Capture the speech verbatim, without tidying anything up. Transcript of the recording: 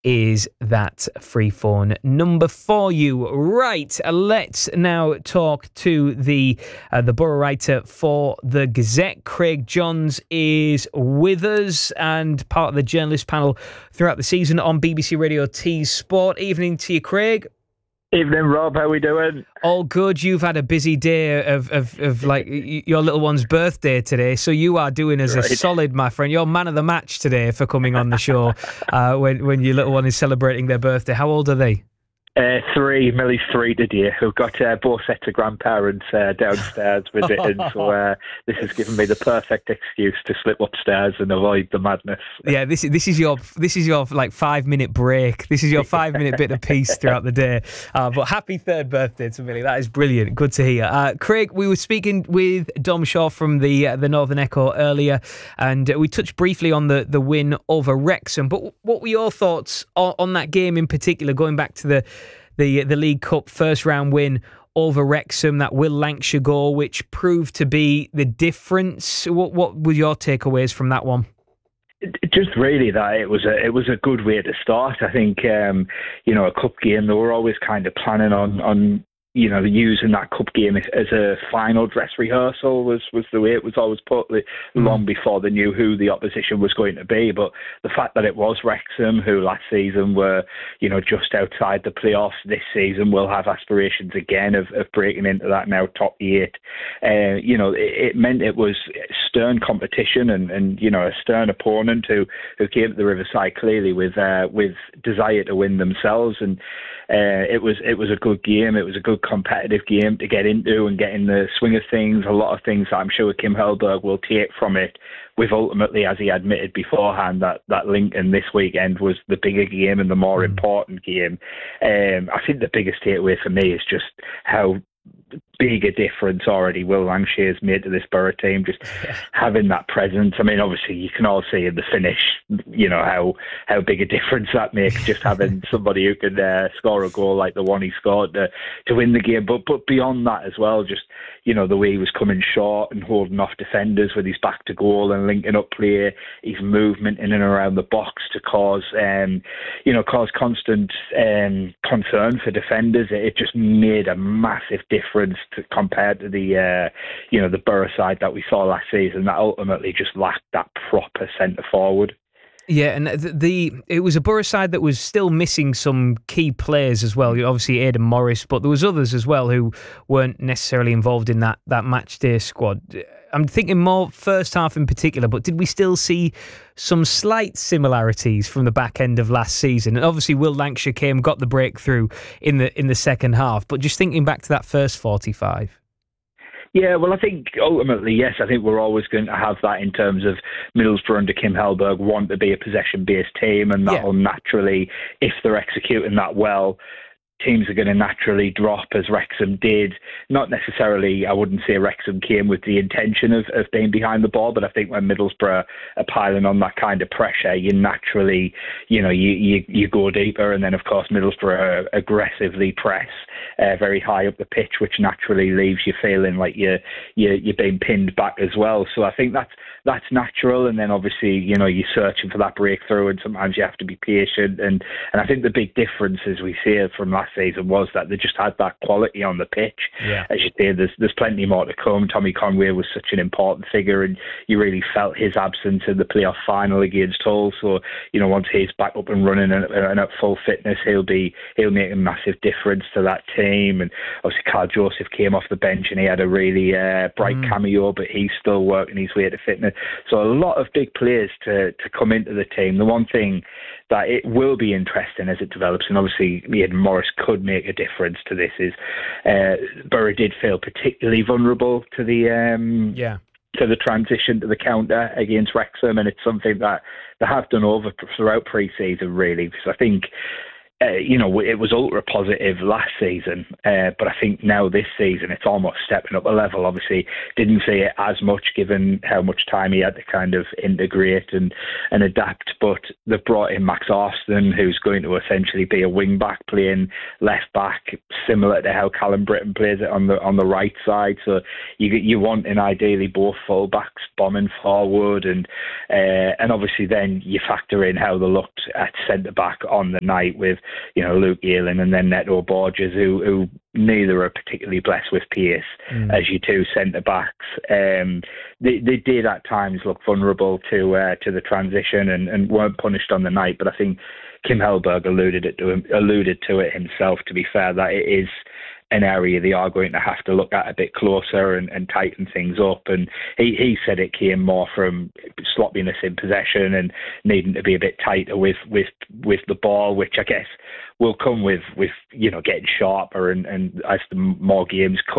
is that free phone number for you. Right, let's now talk to the uh, the Borough writer for the Gazette. Craig Johns is with us and part of the journalist panel throughout the season on B B C Radio T Sport. Evening to you, Craig. Evening, Rob. How are we doing? All good. You've had a busy day of, of, of like your little one's birthday today, so you are doing us right. a solid, my friend. You're man of the match today for coming on the show uh, when when your little one is celebrating their birthday. How old are they? Uh, three, Millie's three today. We've got uh, both sets of grandparents uh, downstairs visiting, so uh, this has given me the perfect excuse to slip upstairs and avoid the madness. Yeah, this is this is your this is your like five minute break. This is your five minute bit of peace throughout the day. Uh, but happy third birthday to Millie. That is brilliant. Good to hear. Uh, Craig, we were speaking with Dom Shaw from the uh, the Northern Echo earlier, and uh, we touched briefly on the the win over Wrexham. But what were your thoughts on, on that game in particular? Going back to the the the League Cup first round win over Wrexham, that Will Lancashire goal, which proved to be the difference. What what were your takeaways from that one? Just really that it was a it was a good way to start. I think um, you know, a cup game, they were always kind of planning on on. you know, using that cup game as a final dress rehearsal was, was the way it was always put, long before they knew who the opposition was going to be. But the fact that it was Wrexham, who last season were, you know, just outside the playoffs, this season will have aspirations again of, of breaking into that now top eight. Uh, you know, it, it meant it was stern competition and, and, you know, a stern opponent who, who came to the Riverside clearly with uh, with desire to win themselves. And uh, it was it was a good game. It was a good competitive game to get into and get in the swing of things. A lot of things that I'm sure Kim Hellberg will take from it, with ultimately, as he admitted beforehand, that, that Lincoln this weekend was the bigger game and the more mm. important game. Um, I think the biggest takeaway for me is just how big a difference already Will Lancashire has made to this Borough team, just yeah. having that presence. I mean, obviously you can all see in the finish, you know, how how big a difference that makes, just having somebody who can uh, score a goal like the one he scored to, to win the game. But but beyond that as well, just, you know, the way he was coming short and holding off defenders with his back to goal and linking up play, his movement in and around the box to cause, um, you know, cause constant um, concern for defenders. It just made a massive difference to, compared to the, uh, you know, the Borough side that we saw last season that ultimately just lacked that proper centre forward. Yeah, and the, the it was a Borough side that was still missing some key players as well. Obviously, Aidan Morris, but there was others as well who weren't necessarily involved in that that match day squad. I'm thinking more first half in particular, but did we still see some slight similarities from the back end of last season? And obviously, Will Lancashire came, got the breakthrough in the in the second half. But just thinking back to that first forty-five. Yeah, well, I think ultimately, yes, I think we're always going to have that in terms of Middlesbrough under Kim Hellberg want to be a possession-based team, and that will yeah. naturally, if they're executing that well, teams are going to naturally drop, as Wrexham did. Not necessarily, I wouldn't say Wrexham came with the intention of, of being behind the ball, but I think when Middlesbrough are piling on that kind of pressure, you naturally, you know, you, you, you go deeper. And then, of course, Middlesbrough aggressively press uh, very high up the pitch, which naturally leaves you feeling like you're, you're, you're being pinned back as well. So I think that's, that's natural. And then obviously, you know, you're searching for that breakthrough, and sometimes you have to be patient. And, and I think the big difference, as we see it from last season, was that they just had that quality on the pitch. Yeah. As you say, there's there's plenty more to come. Tommy Conway was such an important figure, and you really felt his absence in the playoff final against Hull. So, you know, once he's back up and running and, and at full fitness, he'll be he'll make a massive difference to that team. And obviously, Carl Joseph came off the bench and he had a really uh, bright mm. cameo, but he's still working his way to fitness. So a lot of big players to to come into the team. The one thing that it will be interesting as it develops, and obviously Aidan Morris could make a difference to this, is uh, Borough did feel particularly vulnerable to the um, yeah. to the transition to the counter against Wrexham, and it's something that they have done over throughout pre-season, really, because I think Uh, you know, it was ultra positive last season, uh, but I think now this season it's almost stepping up a level. Obviously, didn't see it as much given how much time he had to kind of integrate and, and adapt. But they've brought in Max Austin, who's going to essentially be a wing back playing left back, similar to how Callum Britton plays it on the on the right side. So you you want in ideally both full backs bombing forward, and uh, and obviously then you factor in how they looked at centre back on the night with, you know, Luke Ayling and then Neto Borges, who, who neither are particularly blessed with pace mm. as your two centre backs. Um, they, they did at times look vulnerable to uh, to the transition and, and weren't punished on the night. But I think Kim Hellberg alluded it to him, alluded to it himself. To be fair, that it is an area they are going to have to look at a bit closer and, and tighten things up. And he, he said it came more from sloppiness in possession and needing to be a bit tighter with, with, with the ball, which I guess will come with, with you know, getting sharper and, and as the more games